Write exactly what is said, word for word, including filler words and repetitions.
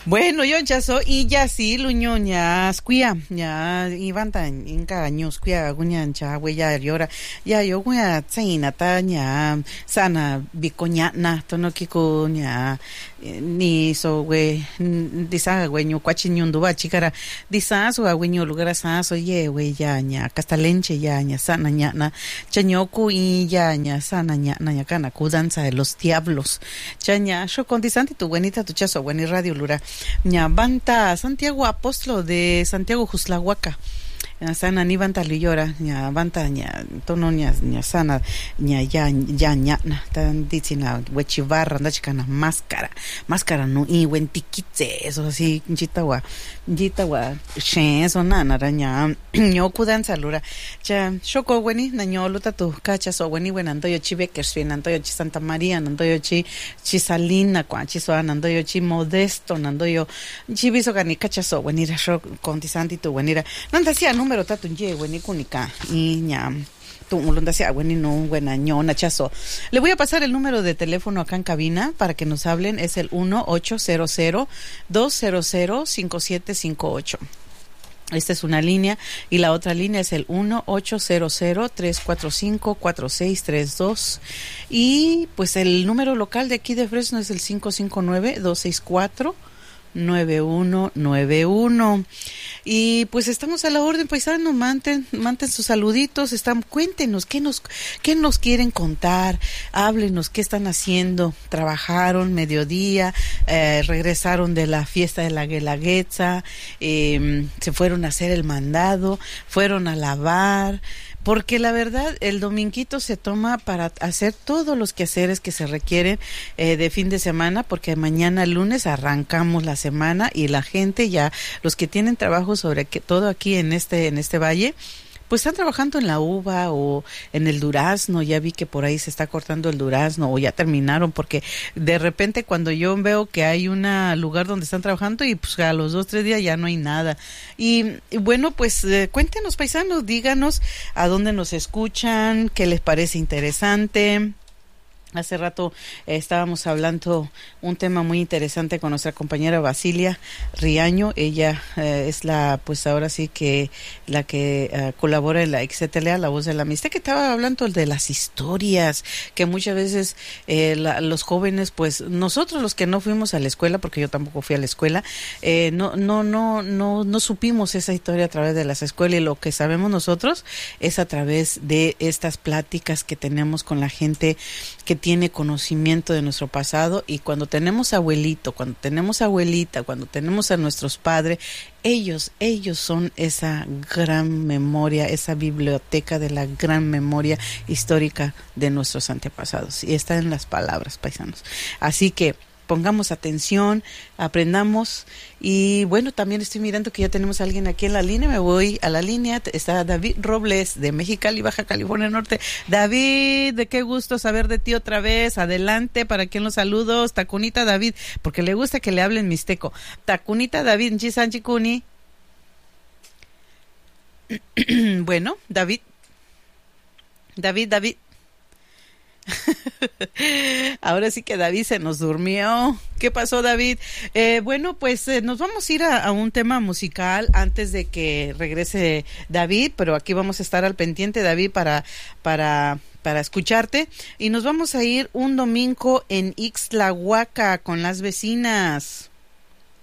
Bueno, yo ya soy y ya sí, luño ya squia, ya iban tan inca año squia guñan cha ya llora, ya yo guña tsaina ta ya sana bicoña na tono kiko ya ni so we disa güeño cuachiño nduba chikara disa so güeño lugar sa so ye we ya ña castalenche ya ña sana ña na chañoku y ya ña sana ña na ña kana kudanza de los diablos chaña sho con disanti tu buenita tu chaso bueni radio lura ña banta Santiago Apóstolo de Santiago Juslahuaca sana ni banta liyora ña banta ña tono ña ña sana ña ya ya ña na tan dicina wechivarra ndachikana máscara máscara no y buen tiquitse eso así chitawa chitawa shen eso nana raña ñoku dan salura cha shoko weni na ñoluta tu cacha so weni wenando yo chi Beckersfield nando yo chi Santa María nando yo chi chi Salina kwa chi so nando yo chi Modesto nando yo chi biso gani cacha so weni ra shok contisanti tu weni ra nanda sia número tatu nje weni kunika y ña tu mulunda sia weni no buena ñona chaso. Le voy a pasar el número de teléfono acá en cabina para que nos hablen, es el uno ocho cero cero dos cero cero cinco siete cinco ocho. Esta es una línea y la otra línea es el uno ocho cero cero tres cuatro cinco cuatro seis tres dos y pues el número local de aquí de Fresno es el cinco cinco nueve dos seis cuatro nueve uno nueve uno. Y pues estamos a la orden, paisano, manten, manten sus saluditos, están, cuéntenos qué nos, qué nos quieren contar, háblenos qué están haciendo, trabajaron mediodía, eh, regresaron de la fiesta de la Guelaguetza, eh, se fueron a hacer el mandado, fueron a lavar, porque la verdad el dominguito se toma para hacer todos los quehaceres que se requieren eh, de fin de semana, porque mañana lunes arrancamos la semana y la gente ya, los que tienen trabajo sobre que todo aquí en este en este valle, pues están trabajando en la uva o en el durazno. Ya vi que por ahí se está cortando el durazno o ya terminaron, porque de repente cuando yo veo que hay un lugar donde están trabajando y pues a los dos, tres días ya no hay nada. Y, y bueno, pues eh, cuéntenos, paisanos, díganos a dónde nos escuchan, qué les parece interesante. Hace rato eh, estábamos hablando un tema muy interesante con nuestra compañera Basilia Riaño. Ella eh, es la, pues ahora sí que la que eh, colabora en la Exetelea, La Voz de la Amistad, que estaba hablando de las historias, que muchas veces eh, la, los jóvenes, pues nosotros los que no fuimos a la escuela, porque yo tampoco fui a la escuela, eh, no, no, no, no, no supimos esa historia a través de las escuelas, y lo que sabemos nosotros es a través de estas pláticas que tenemos con la gente que tiene conocimiento de nuestro pasado. Y cuando tenemos abuelito, cuando tenemos abuelita, cuando tenemos a nuestros padres, ellos, ellos son esa gran memoria, esa biblioteca de la gran memoria histórica de nuestros antepasados. Y está en las palabras, paisanos. Así que pongamos atención, aprendamos. Y bueno, también estoy mirando que ya tenemos a alguien aquí en la línea. Me voy a la línea. Está David Robles de Mexicali, Baja California Norte. David, de qué gusto saber de ti otra vez. Adelante, para quien los saludos. Tacunita David, porque le gusta que le hablen mixteco. Tacunita David, Chisanchicuni. Bueno, David. David, David. Ahora sí que David se nos durmió. ¿Qué pasó, David? Eh, bueno, pues eh, nos vamos a ir a, a un tema musical antes de que regrese David, pero aquí vamos a estar al pendiente, David, para para para escucharte, y nos vamos a ir un domingo en Ixtlahuaca con las vecinas.